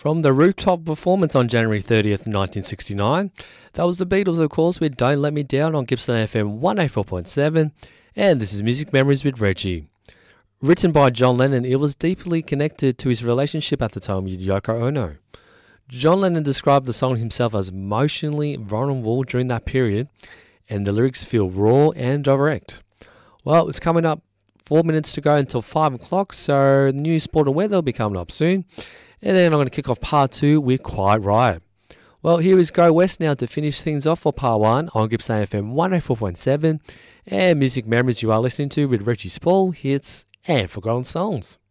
From the rooftop performance on January 30th, 1969, that was the Beatles, of course, with Don't Let Me Down on Gibson FM 184.7, and this is Music Memories with Reggie. Written by John Lennon, it was deeply connected to his relationship at the time with Yoko Ono. John Lennon described the song himself as emotionally vulnerable during that period, and the lyrics feel raw and direct. Well, it's coming up 4 minutes to go until 5 o'clock, so the new sport and weather will be coming up soon. And then I'm going to kick off part 2 with Quiet Riot. Well, here is Go West now to finish things off for part 1 on Gibson FM 104.7 and Music Memories you are listening to with Reggie Spall, hits and forgotten songs.